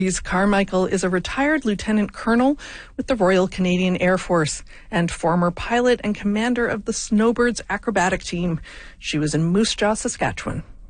Carmichael is a retired lieutenant colonel with the Royal Canadian Air Force and former pilot and commander of the Snowbirds acrobatic team. She was in Moose Jaw, Saskatchewan.